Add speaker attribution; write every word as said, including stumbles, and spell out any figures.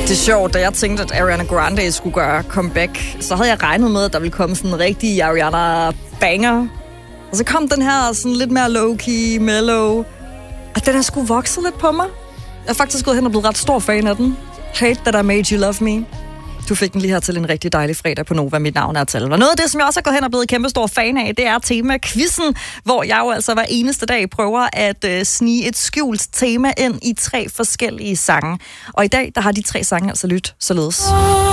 Speaker 1: Det er sjovt, da jeg tænkte, at Ariana Grande skulle gøre comeback, så havde jeg regnet med, at der ville komme sådan en rigtig Ariana-banger. Og så kom den her sådan lidt mere low-key, mellow. Og den har sgu vokset lidt på mig. Jeg er faktisk gået hen og blevet ret stor fan af den. Hate That I Made You Love Me. Du fik den lige her til en rigtig dejlig fredag på Nova. Mit navn er Tal. Og noget af det, som jeg også er gået hen og blevet kæmpe stor fan af, det er tema-quizzen, hvor jeg jo altså hver eneste dag prøver at øh, snige et skjult tema ind i tre forskellige sange. Og i dag, der har de tre sange altså lyttet således.